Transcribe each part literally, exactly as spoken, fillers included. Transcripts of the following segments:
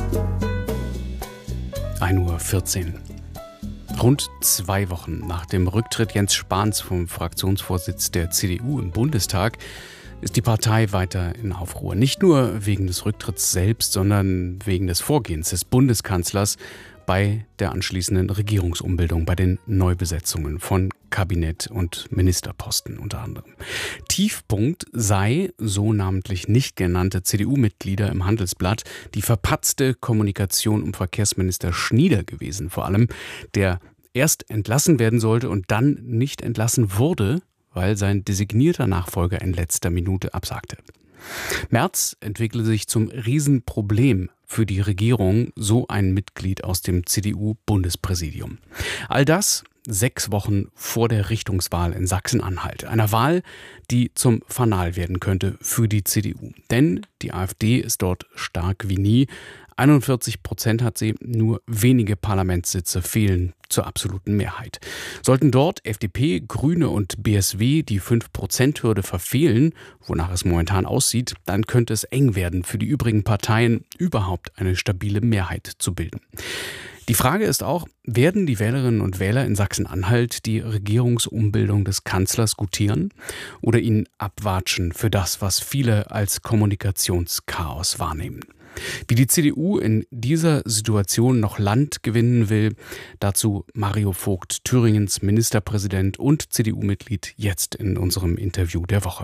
ein Uhr vierzehn. Rund zwei Wochen nach dem Rücktritt Jens Spahns vom Fraktionsvorsitz der C D U im Bundestag ist die Partei weiter in Aufruhr. Nicht nur wegen des Rücktritts selbst, sondern wegen des Vorgehens des Bundeskanzlers bei der anschließenden Regierungsumbildung, bei den Neubesetzungen von Kabinett und Ministerposten unter anderem. Tiefpunkt sei, so namentlich nicht genannte C D U-Mitglieder im Handelsblatt, die verpatzte Kommunikation um Verkehrsminister Schnieder gewesen, vor allem, der erst entlassen werden sollte und dann nicht entlassen wurde, weil sein designierter Nachfolger in letzter Minute absagte. Merz entwickelte sich zum Riesenproblem für die Regierung, so ein Mitglied aus dem C D U-Bundespräsidium. All das sechs Wochen vor der Richtungswahl in Sachsen-Anhalt. Einer Wahl, die zum Fanal werden könnte für die C D U. Denn die AfD ist dort stark wie nie. einundvierzig Prozent hat sie, nur wenige Parlamentssitze fehlen zur absoluten Mehrheit. Sollten dort F D P, Grüne und B S W die fünf Prozent Hürde verfehlen, wonach es momentan aussieht, dann könnte es eng werden für die übrigen Parteien, überhaupt eine stabile Mehrheit zu bilden. Die Frage ist auch, werden die Wählerinnen und Wähler in Sachsen-Anhalt die Regierungsumbildung des Kanzlers gutieren oder ihn abwatschen für das, was viele als Kommunikationschaos wahrnehmen? Wie die C D U in dieser Situation noch Land gewinnen will, dazu Mario Vogt, Thüringens Ministerpräsident und C D U-Mitglied, jetzt in unserem Interview der Woche.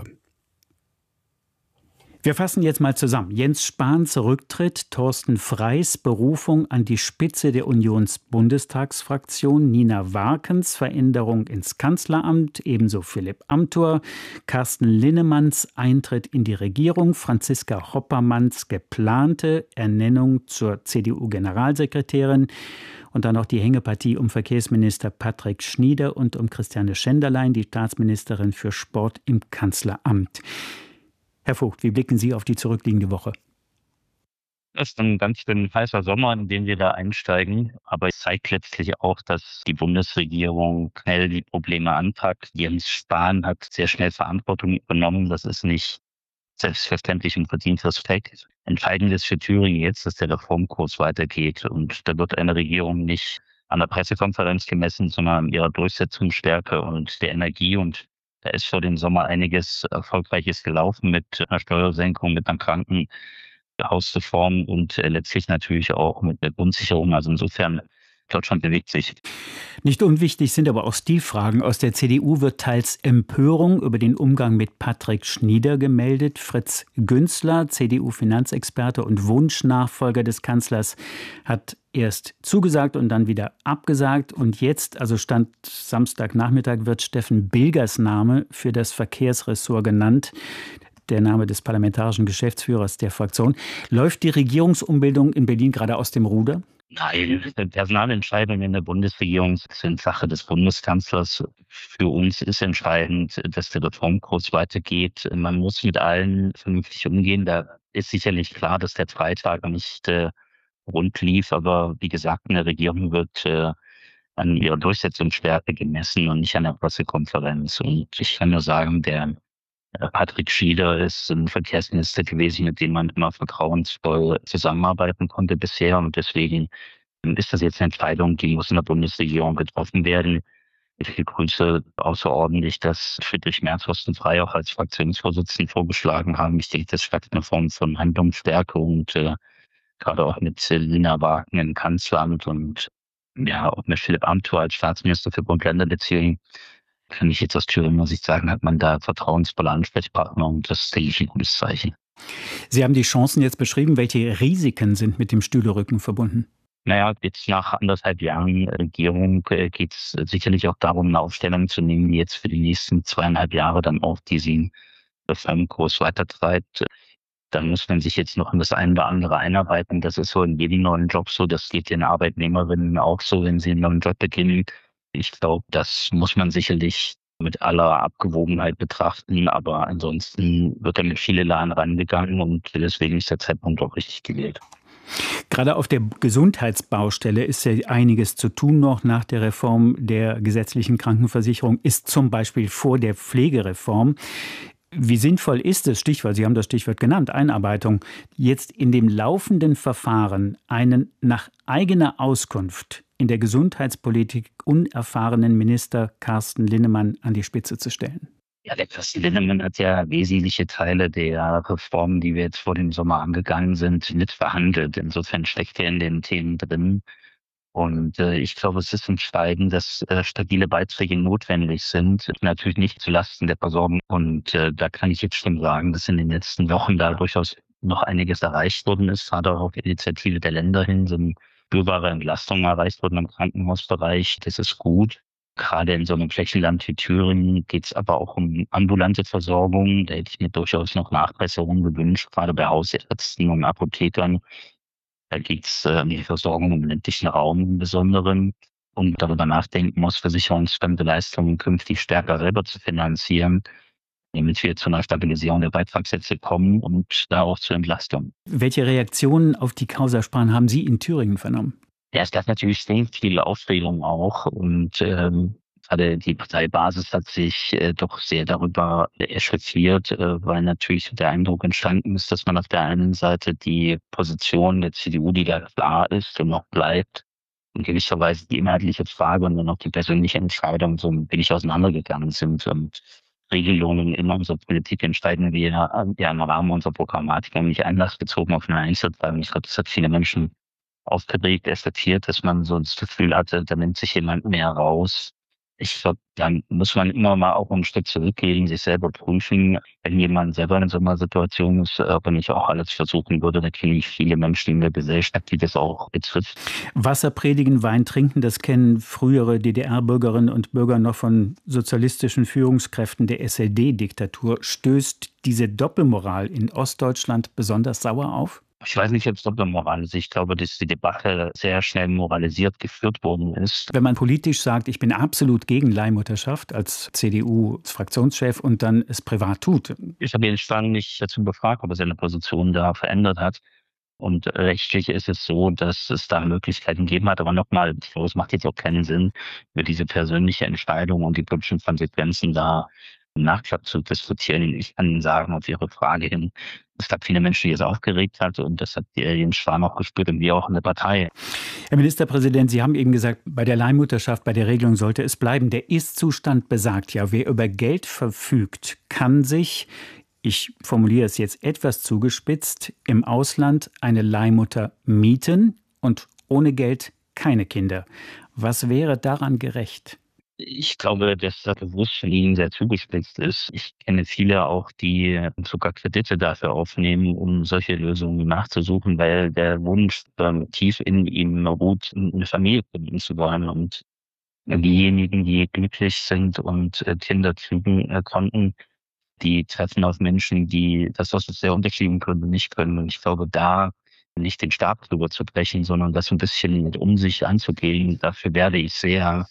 Wir fassen jetzt mal zusammen. Jens Spahns Rücktritt, Thorsten Freys Berufung an die Spitze der Unionsbundestagsfraktion, Nina Warkens Veränderung ins Kanzleramt, ebenso Philipp Amthor, Carsten Linnemanns Eintritt in die Regierung, Franziska Hoppermanns geplante Ernennung zur C D U-Generalsekretärin und dann noch die Hängepartie um Verkehrsminister Patrick Schnieder und um Christiane Schenderlein, die Staatsministerin für Sport im Kanzleramt. Herr Vogt, wie blicken Sie auf die zurückliegende Woche? Das ist ein ganz schön heißer Sommer, in den wir da einsteigen. Aber es zeigt letztlich auch, dass die Bundesregierung schnell die Probleme anpackt. Jens Spahn hat sehr schnell Verantwortung übernommen. Das ist nicht selbstverständlich und verdient Respekt. Entscheidend ist für Thüringen jetzt, dass der Reformkurs weitergeht. Und da wird eine Regierung nicht an der Pressekonferenz gemessen, sondern an ihrer Durchsetzungsstärke und der Energie. Und da ist vor dem Sommer einiges Erfolgreiches gelaufen mit einer Steuersenkung, mit einer Krankenhausreform und letztlich natürlich auch mit der Grundsicherung. Also insofern, Deutschland bewegt sich. Nicht unwichtig sind aber auch Stilfragen. Aus der C D U wird teils Empörung über den Umgang mit Patrick Schnieder gemeldet. Fritz Günzler, C D U-Finanzexperte und Wunschnachfolger des Kanzlers, hat erst zugesagt und dann wieder abgesagt. Und jetzt, also Stand Samstagnachmittag, wird Steffen Bilgers Name für das Verkehrsressort genannt. Der Name des parlamentarischen Geschäftsführers der Fraktion. Läuft die Regierungsumbildung in Berlin gerade aus dem Ruder? Nein, Personalentscheidungen in der Bundesregierung sind Sache des Bundeskanzlers. Für uns ist entscheidend, dass der Reformkurs weitergeht. Man muss mit allen vernünftig umgehen. Da ist sicherlich klar, dass der Freitag nicht äh, rund lief. Aber wie gesagt, eine Regierung wird äh, an ihrer Durchsetzungsstärke gemessen und nicht an der Pressekonferenz. Und ich kann nur sagen, der Patrick Schnieder ist ein Verkehrsminister gewesen, mit dem man immer vertrauensvoll zusammenarbeiten konnte bisher. Und deswegen ist das jetzt eine Entscheidung, die muss in der Bundesregierung getroffen werden. Ich begrüße außerordentlich, dass Friedrich Merz Thorsten Frey auch als Fraktionsvorsitzenden vorgeschlagen haben. Ich denke, das stärkt eine Form von Handlungsstärke und äh, gerade auch mit Lina Wagen im Kanzleramt und ja auch mit Philipp Amthor als Staatsminister für Bund-Länder-Beziehungen. Kann ich jetzt aus Thüringer Sicht sagen, hat man da vertrauensvolle Ansprechpartner und das ist, denke ich, ein gutes Zeichen. Sie haben die Chancen jetzt beschrieben. Welche Risiken sind mit dem Stühlerücken verbunden? Naja, jetzt nach anderthalb Jahren Regierung geht es sicherlich auch darum, eine Aufstellung zu nehmen, die jetzt für die nächsten zweieinhalb Jahre dann auch diesen Reformkurs weitertreibt. Da muss man sich jetzt noch in das eine oder andere einarbeiten. Das ist so in jedem neuen Job so. Das geht den Arbeitnehmerinnen auch so, wenn sie einen neuen Job beginnen. Ich glaube, das muss man sicherlich mit aller Abgewogenheit betrachten, aber ansonsten wird da mit viel Elan rangegangen und deswegen ist der Zeitpunkt auch richtig gewählt. Gerade auf der Gesundheitsbaustelle ist ja einiges zu tun noch. Nach der Reform der gesetzlichen Krankenversicherung ist zum Beispiel vor der Pflegereform. Wie sinnvoll ist es, Stichwort, Sie haben das Stichwort genannt, Einarbeitung, jetzt in dem laufenden Verfahren einen nach eigener Auskunft in der Gesundheitspolitik unerfahrenen Minister Carsten Linnemann an die Spitze zu stellen? Ja, der Carsten Linnemann hat ja wesentliche Teile der Reformen, die wir jetzt vor dem Sommer angegangen sind, mitverhandelt. Insofern steckt er in den Themen drin. Und äh, ich glaube, es ist entscheidend, dass äh, stabile Beiträge notwendig sind, natürlich nicht zulasten der Versorgung. Und äh, da kann ich jetzt schon sagen, dass in den letzten Wochen da durchaus noch einiges erreicht worden ist, gerade auch auf Initiative der Länder hin sind spürbare Entlastungen erreicht worden im Krankenhausbereich. Das ist gut. Gerade in so einem Flächenland wie Thüringen geht es aber auch um ambulante Versorgung. Da hätte ich mir durchaus noch Nachbesserungen gewünscht, gerade bei Hausärzten und Apothekern. Da geht es äh, um die Versorgung im ländlichen Raum im Besonderen und darüber nachdenken muss, versicherungsfremde Leistungen künftig stärker selber zu finanzieren, damit wir zu einer Stabilisierung der Beitragssätze kommen und da auch zur Entlastung. Welche Reaktionen auf die Causa Spahn haben Sie in Thüringen vernommen? Ja, es gab natürlich sehr viele Aufregung auch und ähm, gerade die Parteibasis hat sich äh, doch sehr darüber echauffiert, äh, weil natürlich der Eindruck entstanden ist, dass man auf der einen Seite die Position der C D U, die da klar ist und noch bleibt, in gewisser Weise die inhaltliche Frage und dann auch die persönliche Entscheidung so ein wenig auseinandergegangen sind. Und Regelungen in unserer Politik entscheiden wir ja im Rahmen unserer Programmatik nicht einlassbezogen auf eine Einzelteilung. Ich glaube, das hat viele Menschen aufgeregt, eskaliert, dass man so das Gefühl hatte, da nimmt sich jemand mehr raus. Ich glaube, dann muss man immer mal auch einen Schritt zurückgehen, sich selber prüfen. Wenn jemand selber in so einer Situation ist, ob er nicht auch alles versuchen würde, da kenne ich viele Menschen in der Gesellschaft, die das auch betrifft. Wasser predigen, Wein trinken, das kennen frühere D D R-Bürgerinnen und Bürger noch von sozialistischen Führungskräften der S E D-Diktatur. Stößt diese Doppelmoral in Ostdeutschland besonders sauer auf? Ich weiß nicht, ob es Doppelmoral ist. Ich glaube, dass die Debatte sehr schnell moralisiert geführt worden ist. Wenn man politisch sagt, ich bin absolut gegen Leihmutterschaft als C D U-Fraktionschef und dann es privat tut. Ich habe den Spahn nicht dazu befragt, ob er seine Position da verändert hat. Und rechtlich ist es so, dass es da Möglichkeiten gegeben hat. Aber nochmal, ich glaube, es macht jetzt auch keinen Sinn, über diese persönliche Entscheidung und die politischen Konsequenzen da im Nachklapp zu diskutieren. Ich kann Ihnen sagen, auf Ihre Frage hin, es gab viele Menschen, die es aufgeregt hat und das hat Jens Spahn auch gespürt und wir auch in der Partei. Herr Ministerpräsident, Sie haben eben gesagt, bei der Leihmutterschaft, bei der Regelung sollte es bleiben. Der Ist-Zustand besagt ja, wer über Geld verfügt, kann sich, ich formuliere es jetzt etwas zugespitzt, im Ausland eine Leihmutter mieten und ohne Geld keine Kinder. Was wäre daran gerecht? Ich glaube, dass das bewusst von Ihnen sehr zugespitzt ist. Ich kenne viele auch, die sogar Kredite dafür aufnehmen, um solche Lösungen nachzusuchen, weil der Wunsch ähm, tief in ihnen ruht, eine Familie gründen zu wollen. Und diejenigen, die glücklich sind und äh, Kinder kriegen äh, konnten, die treffen auf Menschen, die das aus sehr unterschiedlichen Gründen nicht können. Und ich glaube, da nicht den Stab drüber zu brechen, sondern das ein bisschen mit um sich anzugehen, dafür werde ich sehr.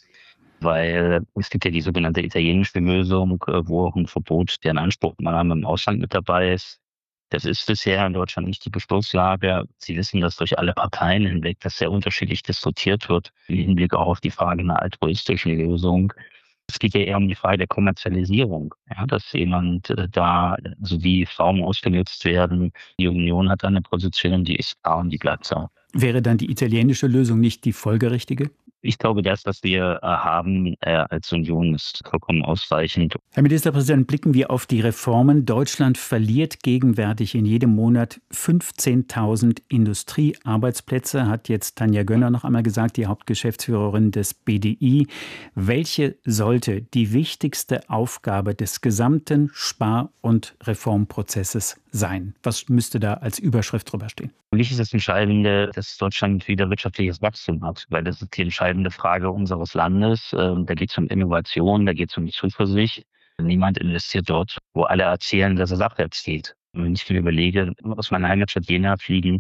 Weil es gibt ja die sogenannte italienische Lösung, wo auch ein Verbot der Inanspruchnahme im Ausland mit dabei ist. Das ist bisher in Deutschland nicht die Beschlusslage. Sie wissen, dass durch alle Parteien hinweg das sehr unterschiedlich diskutiert wird im Hinblick auch auf die Frage einer altruistischen Lösung. Es geht ja eher um die Frage der Kommerzialisierung, ja, dass jemand äh, da, also wie Frauen ausgenutzt werden. Die Union hat eine Position, die ist klar und die bleibt so. Wäre dann die italienische Lösung nicht die folgerichtige? Ich glaube, das, was wir äh, haben äh, als Union, ist vollkommen ausreichend. Herr Ministerpräsident, blicken wir auf die Reformen. Deutschland verliert gegenwärtig in jedem Monat fünfzehntausend Industriearbeitsplätze, hat jetzt Tanja Gönner noch einmal gesagt, die Hauptgeschäftsführerin des B D I. Welche sollte die wichtigste Aufgabe des gesamten Spar- und Reformprozesses sein? Was müsste da als Überschrift drüber stehen? Für mich ist das Entscheidende, dass Deutschland wieder wirtschaftliches Wachstum hat, weil das ist die entscheidende Frage unseres Landes. Da geht es um Innovation, da geht es um Zuversicht. Niemand investiert dort, wo alle erzählen, dass es abwärts geht. Und wenn ich mir überlege, aus meiner Heimatstadt Jena fliegen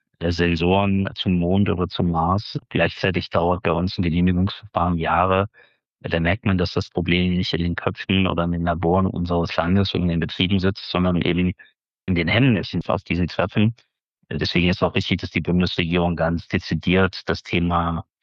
Sensoren zum Mond oder zum Mars. Gleichzeitig dauert bei uns ein Genehmigungsverfahren Jahre. Da merkt man, dass das Problem nicht in den Köpfen oder in den Laboren unseres Landes und in den Betrieben sitzt, sondern eben in den Händen ist, auf die sie treffen. Deswegen ist es auch wichtig, dass die Bundesregierung ganz dezidiert das Thema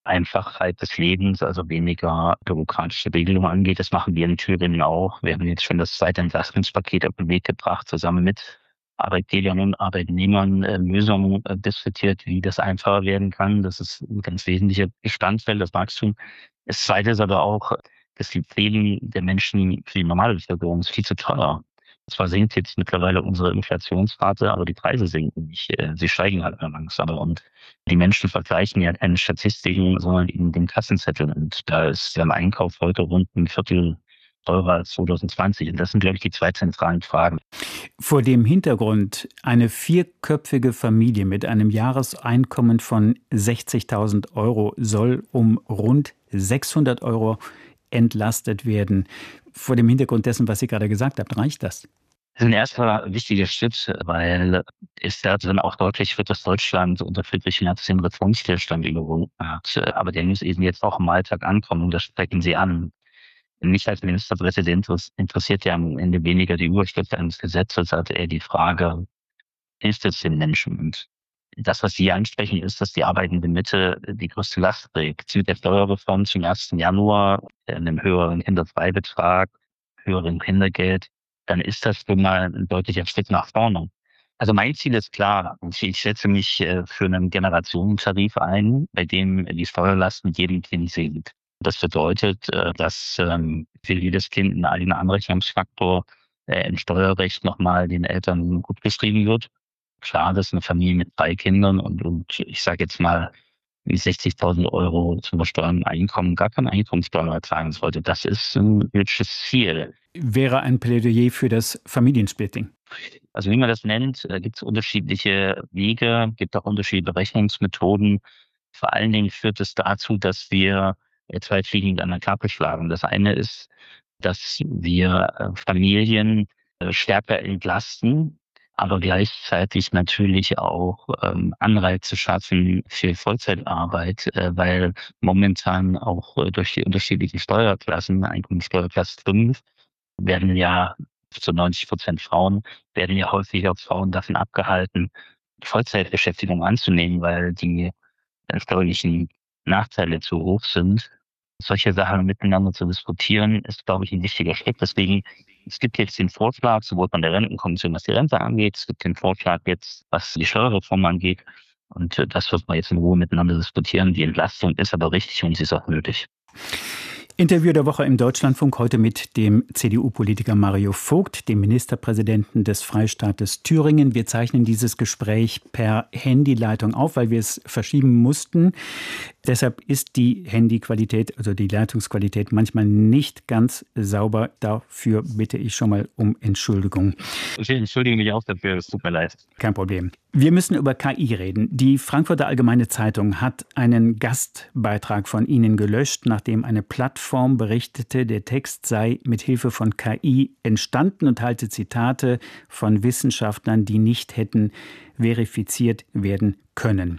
Einfachheit des Lebens, also weniger bürokratische Regelungen angeht. Das machen wir in Thüringen auch. Wir haben jetzt schon das zweite Entlastungspaket auf den Weg gebracht, zusammen mit Arbeitgebern und Arbeitnehmern äh, Lösungen äh, diskutiert, wie das einfacher werden kann. Das ist ein ganz wesentlicher Bestandteil des Wachstums. Das Zweite ist aber auch, dass die Leben der Menschen für die normale Bevölkerung ist viel zu teuer. Zwar sinkt jetzt mittlerweile unsere Inflationsrate, aber die Preise sinken nicht. Äh, Sie steigen halt langsam. Und die Menschen vergleichen ja keine Statistiken, sondern eben den Kassenzettel. Und da ist der Einkauf heute rund ein Viertel teurer als zwanzig zwanzig. Und das sind, glaube ich, die zwei zentralen Fragen. Vor dem Hintergrund, eine vierköpfige Familie mit einem Jahreseinkommen von sechzigtausend Euro soll um rund sechshundert Euro entlastet werden. Vor dem Hintergrund dessen, was Sie gerade gesagt haben, reicht das? Das ist ein erster wichtiger Schritt, weil es da dann auch deutlich wird, dass Deutschland unter Friedrich Merz den Reformstillstand überwunden hat. Aber der muss eben jetzt auch im Alltag ankommen und das sprechen Sie an. Mich als Ministerpräsident interessiert ja am Ende weniger die Überschrift eines Gesetzes, als eher die Frage, hilft es den Menschen? Und das, was Sie ansprechen, ist, dass die arbeitende Mitte die größte Last trägt. Mit der Steuerreform zum ersten Januar, einem höheren Kinderfreibetrag, höheren Kindergeld, dann ist das schon mal ein deutlicher Schritt nach vorne. Also mein Ziel ist klar. Ich setze mich für einen Generationentarif ein, bei dem die Steuerlast mit jedem Kind sinkt. Das bedeutet, dass für jedes Kind ein eigener Anrechnungsfaktor im Steuerrecht nochmal den Eltern gut geschrieben wird. Klar, das ist eine Familie mit drei Kindern und, und ich sage jetzt mal, wie sechzigtausend Euro zum versteuerten Einkommen gar keine Einkommenssteuer ertragen sollte. Das ist ein politisches Ziel. Wäre ein Plädoyer für das Familiensplitting? Also wie man das nennt, gibt es unterschiedliche Wege, gibt auch unterschiedliche Berechnungsmethoden. Vor allen Dingen führt es dazu, dass wir zwei Fliegen mit einer Klappe schlagen. Das eine ist, dass wir Familien stärker entlasten, aber gleichzeitig natürlich auch ähm, Anreize schaffen für Vollzeitarbeit, äh, weil momentan auch äh, durch die unterschiedlichen Steuerklassen, Einkommenssteuerklasse fünf, werden ja zu neunzig Prozent Frauen, werden ja häufig auch Frauen davon abgehalten, Vollzeitbeschäftigung anzunehmen, weil die äh, steuerlichen Nachteile zu hoch sind. Solche Sachen miteinander zu diskutieren, ist, glaube ich, ein wichtiger Schritt. Deswegen, es gibt jetzt den Vorschlag, sowohl von der Rentenkommission, was die Rente angeht, es gibt den Vorschlag jetzt, was die Steuerreform angeht. Und das wird man jetzt in Ruhe miteinander diskutieren. Die Entlastung ist aber richtig und sie ist auch nötig. Interview der Woche im Deutschlandfunk heute mit dem C D U-Politiker Mario Vogt, dem Ministerpräsidenten des Freistaates Thüringen. Wir zeichnen dieses Gespräch per Handyleitung auf, weil wir es verschieben mussten. Deshalb ist die Handyqualität, also die Leitungsqualität manchmal nicht ganz sauber. Dafür bitte ich schon mal um Entschuldigung. Ich entschuldige mich auch dafür, es tut mir leid. Kein Problem. Wir müssen über K I reden. Die Frankfurter Allgemeine Zeitung hat einen Gastbeitrag von Ihnen gelöscht, nachdem eine Plattform berichtete, der Text sei mit Hilfe von K I entstanden und halte Zitate von Wissenschaftlern, die nicht hätten verifiziert werden können.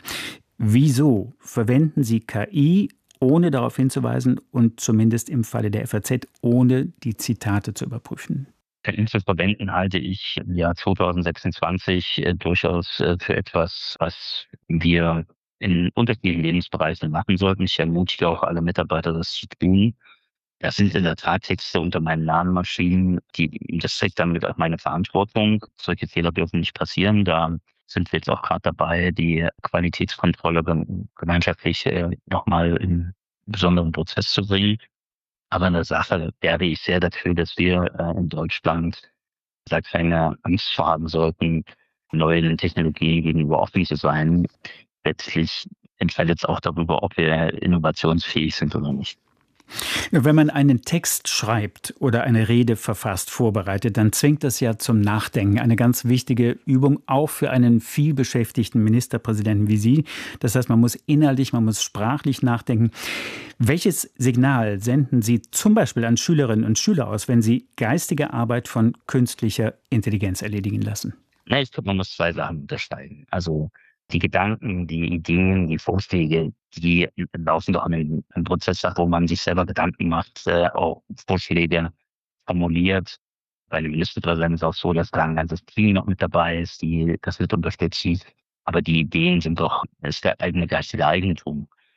Wieso verwenden Sie K I, ohne darauf hinzuweisen und zumindest im Falle der F A Z, ohne die Zitate zu überprüfen? K I zu verwenden halte ich im Jahr zwanzig sechsundzwanzig äh, durchaus äh, für etwas, was wir in unterschiedlichen Lebensbereichen machen sollten. Ich ermutige auch alle Mitarbeiter, das zu tun. Das sind in der Tat Texte unter meinen Lernmaschinen, die, das zeigt damit auch meine Verantwortung. Solche Fehler dürfen nicht passieren. Da sind wir jetzt auch gerade dabei, die Qualitätskontrolle gemeinschaftlich äh, nochmal in besonderen Prozess zu bringen. Aber in der Sache werbe ich sehr dafür, dass wir äh, in Deutschland da keine Angst vor haben sollten, neuen Technologien gegenüber offen zu sein. Letztlich entscheidet es auch darüber, ob wir innovationsfähig sind oder nicht. Wenn man einen Text schreibt oder eine Rede verfasst, vorbereitet, dann zwingt das ja zum Nachdenken. Eine ganz wichtige Übung, auch für einen vielbeschäftigten Ministerpräsidenten wie Sie. Das heißt, man muss inhaltlich, man muss sprachlich nachdenken. Welches Signal senden Sie zum Beispiel an Schülerinnen und Schüler aus, wenn Sie geistige Arbeit von künstlicher Intelligenz erledigen lassen? Na, ich glaube, man muss zwei Sachen unterscheiden. Also die Gedanken, die Ideen, die Vorschläge, die laufen doch in einem Prozess ab, wo man sich selber Gedanken macht, äh, auch Vorschläge formuliert. Bei dem Ministerpräsidenten ist es auch so, dass da ein ganzes Team noch mit dabei ist, die das mit unterstützen. Aber die Ideen sind doch, das ist der eigene geistige Eigentum.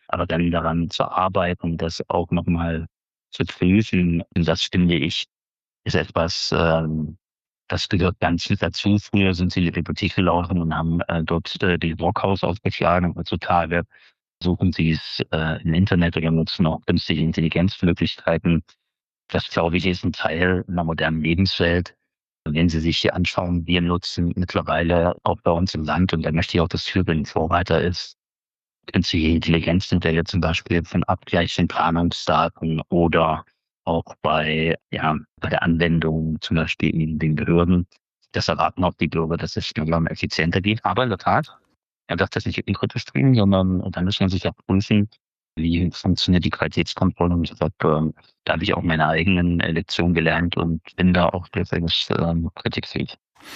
Aber dann daran zu arbeiten, das auch nochmal zu prüfen, das finde ich, ist etwas, ähm, das gehört ganz mit dazu. Früher sind sie in die Bibliothek gelaufen und haben äh, dort äh, die Brockhaus aufgeschlagen. Heutzutage suchen sie es äh, im Internet oder nutzen auch künstliche Intelligenzmöglichkeiten. Das, glaube ich, ist ein Teil einer modernen Lebenswelt. Wenn Sie sich hier anschauen, wir nutzen mittlerweile auch bei uns im Land, und da möchte ich auch, dass Thüringen Vorreiter ist, künstliche Intelligenz sind ja jetzt zum Beispiel von Abgleich von Planungsdaten oder auch bei, ja, bei der Anwendung zum Beispiel in den Behörden. Das erwarten auch die Bürger, dass es schneller und effizienter geht. Aber in der Tat, er darf das nicht kritisch bringen, sondern da muss man sich auch prüfen, wie funktioniert die Qualitätskontrolle. Und ich glaube, da habe ich auch meine eigenen Lektionen gelernt und bin da auch durchaus ähm, kritikfähig.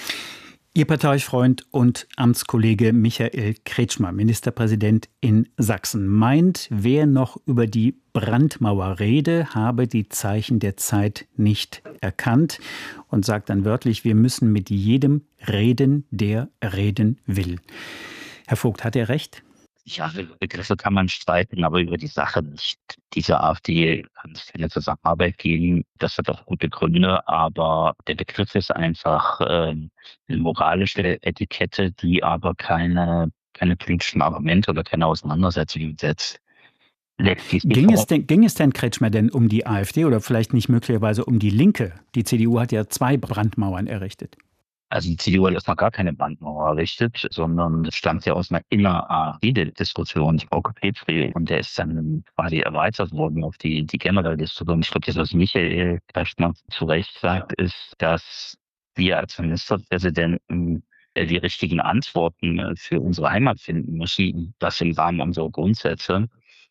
Ihr Parteifreund und Amtskollege Michael Kretschmer, Ministerpräsident in Sachsen, meint, wer noch über die Brandmauer rede, habe die Zeichen der Zeit nicht erkannt und sagt dann wörtlich, wir müssen mit jedem reden, der reden will. Herr Vogt, hat er recht? Ja, über Begriffe kann man streiten, aber über die Sache nicht. Diese AfD kann es keine Zusammenarbeit geben. Das hat auch gute Gründe, aber der Begriff ist einfach äh, eine moralische Etikette, die aber keine, keine politischen Argumente oder keine Auseinandersetzungen setzt. Ging es denn, ging es denn Kretschmer denn um die AfD oder vielleicht nicht möglicherweise um die Linke? Die C D U hat ja zwei Brandmauern errichtet. Also die C D U hat erstmal gar keine Brandmauer errichtet, sondern das stammt ja aus einer inner-A f D-Diskussion, die Frau Petri, und der ist dann quasi erweitert worden auf die, die generelle Diskussion. Ich glaube, das, was Michael Kretschmer zu Recht sagt, ist, dass wir als Ministerpräsidenten die richtigen Antworten für unsere Heimat finden müssen, das im Rahmen unserer Grundsätze.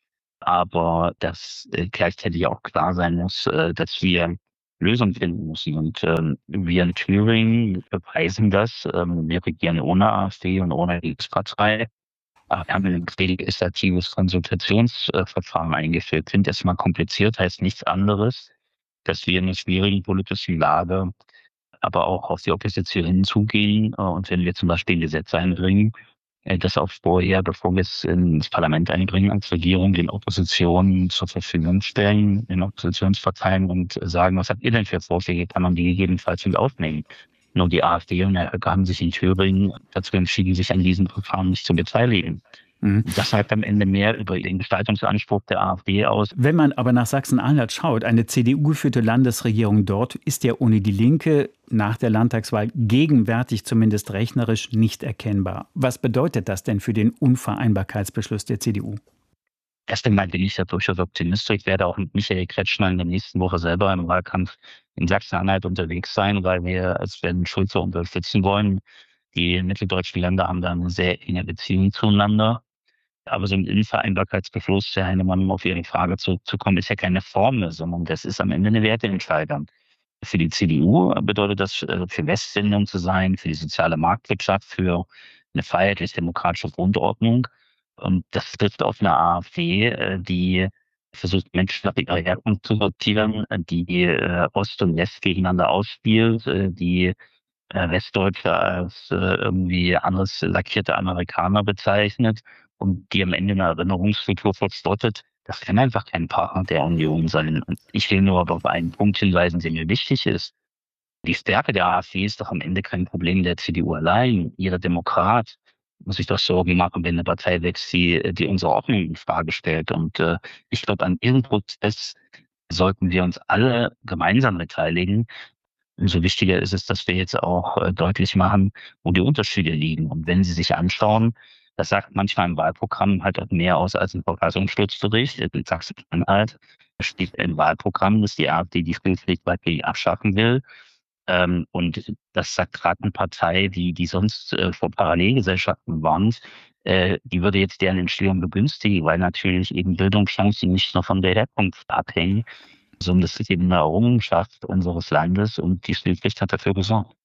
Aber dass gleichzeitig auch klar sein muss, dass wir Lösungen finden müssen. Und ähm, wir in Thüringen beweisen das. Ähm, wir regieren ohne AfD und ohne Linkspartei. Aber wir haben ein legislatives Konsultationsverfahren eingeführt. Klingt erstmal kompliziert, heißt nichts anderes, dass wir in einer schwierigen politischen Lage aber auch auf die Opposition hinzugehen. Und wenn wir zum Beispiel ein Gesetz einbringen, das auch vorher, bevor wir es ins Parlament einbringen, als Regierung den Oppositionen zur Verfügung stellen, den Oppositionsparteien und sagen, was habt ihr denn für Vorschläge, kann man die gegebenenfalls mit aufnehmen. Nur die AfD und der Höcke haben sich in Thüringen dazu entschieden, sich an diesen Verfahren nicht zu beteiligen. Mhm. Das sagt am Ende mehr über den Gestaltungsanspruch der AfD aus. Wenn man aber nach Sachsen-Anhalt schaut, eine C D U-geführte Landesregierung dort ist ja ohne die Linke nach der Landtagswahl gegenwärtig zumindest rechnerisch nicht erkennbar. Was bedeutet das denn für den Unvereinbarkeitsbeschluss der C D U? Erst einmal bin ich ja durchaus optimistisch. Ich werde auch mit Michael Kretschmer in der nächsten Woche selber im Wahlkampf in Sachsen-Anhalt unterwegs sein, weil wir als Sven Schulze unterstützen wollen. Die mitteldeutschen Länder haben da eine sehr enge Beziehung zueinander. Aber so ein Unvereinbarkeitsbeschluss, Herr Heinemann, um auf Ihre Frage zurückzukommen, ist ja keine Formel, sondern das ist am Ende eine Werteentscheidung. Für die C D U bedeutet das, für Westländern zu sein, für die soziale Marktwirtschaft, für eine freiheitlich-demokratische Grundordnung. Und das trifft auf eine AfD, die versucht, Menschen nach ihrer Herkunft zu sortieren, die Ost und West gegeneinander ausspielt, die Westdeutsche als irgendwie anders lackierte Amerikaner bezeichnet und die am Ende eine Erinnerungskultur verspottet. Das kann einfach kein Partner der Union sein. Und ich will nur auf einen Punkt hinweisen, der mir wichtig ist. Die Stärke der AfD ist doch am Ende kein Problem der C D U allein. Jeder Demokrat muss sich doch Sorgen machen, wenn eine Partei wächst, die, die unsere Ordnung in Frage stellt. Und äh, ich glaube, an diesem Prozess sollten wir uns alle gemeinsam beteiligen. Umso wichtiger ist es, dass wir jetzt auch äh, deutlich machen, wo die Unterschiede liegen. Und wenn Sie sich anschauen, das sagt manchmal im Wahlprogramm halt auch mehr aus als ein Verfassungsschutzbericht. In Sachsen-Anhalt steht im Wahlprogramm, dass die AfD die Spielpflicht weitgehend abschaffen will. Ähm, und das sagt gerade eine Partei, die, die sonst äh, vor Parallelgesellschaften warnt, äh, die würde jetzt deren Entstehung begünstigen, weil natürlich eben Bildungschancen nicht nur von der Herkunft abhängen, sondern das ist eben eine Errungenschaft unseres Landes und die Spielpflicht hat dafür gesorgt.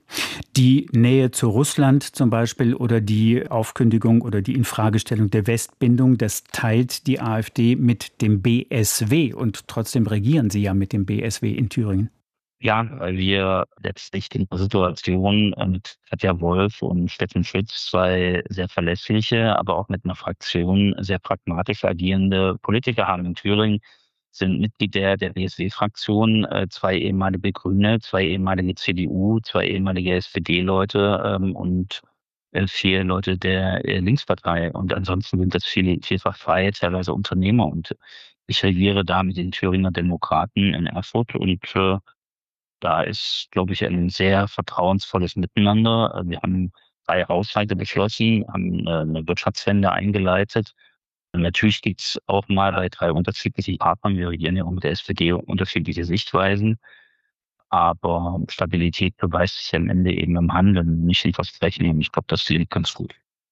Die Nähe zu Russland zum Beispiel oder die Aufkündigung oder die Infragestellung der Westbindung, das teilt die AfD mit dem B S W und trotzdem regieren sie ja mit dem B S W in Thüringen. Ja, weil wir letztlich in der Situation mit Katja Wolf und Steffen Schütz zwei sehr verlässliche, aber auch mit einer Fraktion sehr pragmatisch agierende Politiker haben. In Thüringen sind Mitglied der, der B S W-Fraktion äh, zwei ehemalige Grüne, zwei ehemalige C D U, zwei ehemalige S P D-Leute ähm, und äh, vier Leute der äh, Linkspartei. Und ansonsten sind das viele, vielfach freie, teilweise Unternehmer. Und ich regiere da mit den Thüringer Demokraten in Erfurt und äh, da ist, glaube ich, ein sehr vertrauensvolles Miteinander. Äh, Wir haben drei Haushalte beschlossen, haben äh, eine Wirtschaftswende eingeleitet. Und natürlich gibt es auch mal bei drei unterschiedlichen Partnern, wir regieren ja auch mit der S P D, unterschiedliche Sichtweisen. Aber Stabilität beweist sich am Ende eben im Handeln, nicht in Versprechen. Ich glaube, das sieht ganz gut.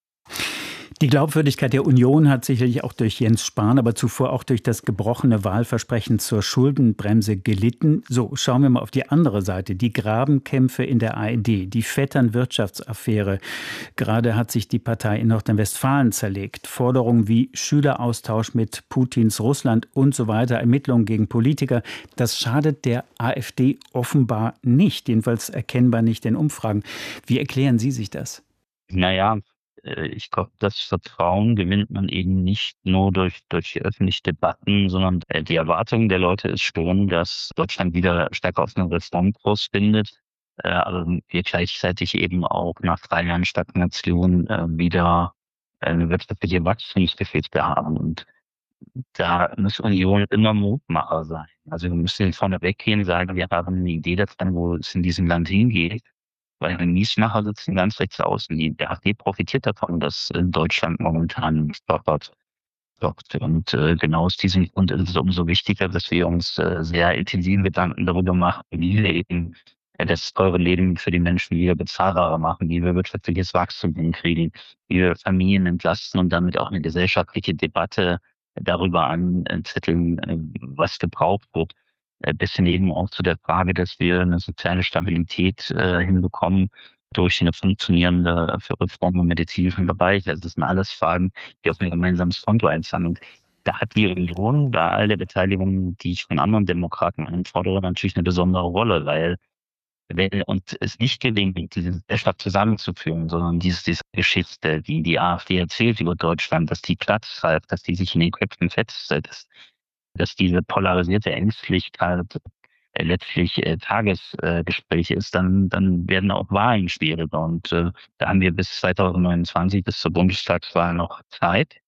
Die Glaubwürdigkeit der Union hat sicherlich auch durch Jens Spahn, aber zuvor auch durch das gebrochene Wahlversprechen zur Schuldenbremse gelitten. So, schauen wir mal auf die andere Seite. Die Grabenkämpfe in der A R D, die Vettern-Wirtschaftsaffäre. Gerade hat sich die Partei in Nordrhein-Westfalen zerlegt. Forderungen wie Schüleraustausch mit Putins Russland und so weiter, Ermittlungen gegen Politiker. Das schadet der AfD offenbar nicht, jedenfalls erkennbar nicht in Umfragen. Wie erklären Sie sich das? Naja, ich glaube, das Vertrauen gewinnt man eben nicht nur durch, durch die öffentlichen Debatten, sondern die Erwartung der Leute ist schon, dass Deutschland wieder stärker auf einen Reformkurs findet. Aber wir gleichzeitig eben auch nach drei Jahren Stagnation wieder eine wirtschaftliche Wachstumsgeschichte haben. Und da muss Union immer Mutmacher sein. Also wir müssen vorne weggehen, sagen, wir haben eine Idee davon, wo es in diesem Land hingeht. Weil die Miesmacher sitzen ganz rechts außen. Die A f D profitiert davon, dass Deutschland momentan stoppert. Und äh, genau aus diesem Grund ist es umso wichtiger, dass wir uns äh, sehr intensiv Gedanken darüber machen, wie wir eben äh, das teure Leben für die Menschen wieder bezahlbarer machen, wie wir wirtschaftliches Wachstum hinkriegen, wie wir Familien entlasten und damit auch eine gesellschaftliche Debatte darüber anzetteln, äh, was gebraucht wird. Bis hin eben auch zu der Frage, dass wir eine soziale Stabilität äh, hinbekommen durch eine funktionierende Reform im medizinischen Bereich. Also das sind alles Fragen, die auf ein gemeinsames Konto einzahlen. Und da hat die Union, bei all der Beteiligung, die ich von anderen Demokraten einfordere, natürlich eine besondere Rolle, weil wenn uns es nicht gelingt, diese Gesellschaft zusammenzuführen, sondern diese, diese Geschichte, die die AfD erzählt über Deutschland, dass die Platz greift, dass die sich in den Köpfen festsetzt, dass diese polarisierte Ängstlichkeit äh, letztlich äh, Tagesgespräch äh, ist, dann, dann werden auch Wahlen schwieriger. Und äh, da haben wir bis zwanzig neunundzwanzig, bis zur Bundestagswahl noch Zeit.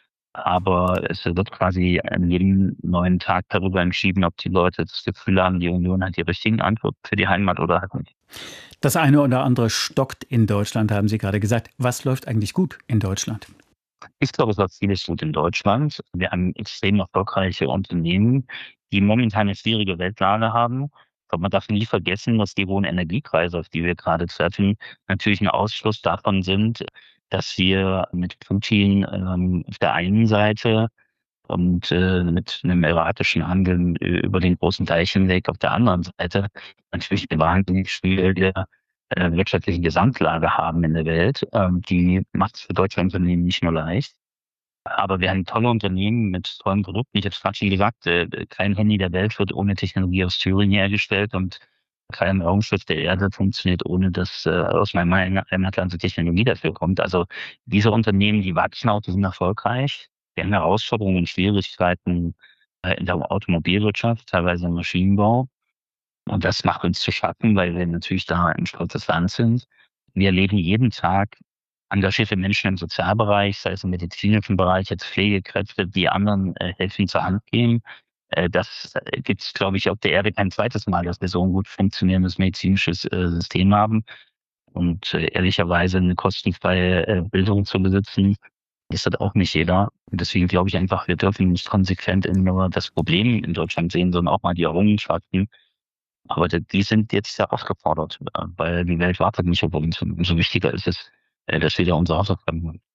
Aber es wird quasi an jedem neuen Tag darüber entschieden, ob die Leute das Gefühl haben, die Union hat die richtigen Antworten für die Heimat oder halt nicht. Das eine oder andere stockt in Deutschland, haben Sie gerade gesagt. Was läuft eigentlich gut in Deutschland? Ich glaube, es läuft vieles gut in Deutschland. Wir haben extrem erfolgreiche Unternehmen, die momentan eine schwierige Weltlage haben. Aber man darf nie vergessen, dass die hohen Energiepreise, auf die wir gerade treffen, natürlich ein Ausschluss davon sind, dass wir mit Putin ähm, auf der einen Seite und äh, mit einem erratischen Handeln über den großen Teich hinweg auf der anderen Seite natürlich eine wahnsinnig schwierige äh, wirtschaftliche Gesamtlage haben in der Welt. Ähm, die macht es für deutsche Unternehmen nicht nur leicht. Aber wir haben tolle Unternehmen mit tollen Produkten. Ich habe es gerade schon gesagt, äh, kein Handy der Welt wird ohne Technologie aus Thüringen hergestellt und kein Raumschiff der Erde funktioniert, ohne dass äh, aus meinem Heimatland so Technologie dafür kommt. Also diese Unternehmen, die wachsen auch, die sind erfolgreich. Wir haben Herausforderungen und Schwierigkeiten äh, in der Automobilwirtschaft, teilweise im Maschinenbau. Und das macht uns zu schaffen, weil wir natürlich da ein stolzes Land sind. Wir erleben jeden Tag engagierte Menschen im Sozialbereich, sei es im medizinischen Bereich, jetzt Pflegekräfte, die anderen äh, helfen zur Hand gehen. Äh, das äh, gibt es, glaube ich, auf der Erde kein zweites Mal, dass wir so ein gut funktionierendes medizinisches äh, System haben. Und äh, ehrlicherweise eine kostenfreie äh, Bildung zu besitzen, ist das auch nicht jeder. Und deswegen glaube ich einfach, wir dürfen nicht konsequent nur das Problem in Deutschland sehen, sondern auch mal die Errungenschaften. Aber die sind jetzt sehr aufgefordert, weil die Welt wartet nicht auf uns. Und umso wichtiger ist es, dass wir da unsere Hausaufgaben machen.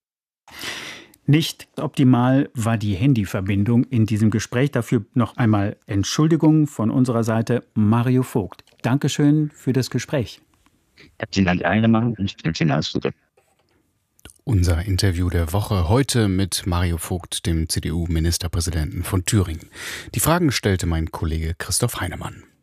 Nicht optimal war die Handyverbindung in diesem Gespräch. Dafür noch einmal Entschuldigung von unserer Seite. Mario Vogt, Dankeschön für das Gespräch. Herzlichen Dank, Einemann, und ich wünsche Ihnen alles Gute. Unser Interview der Woche heute mit Mario Vogt, dem C D U-Ministerpräsidenten von Thüringen. Die Fragen stellte mein Kollege Christoph Heinemann.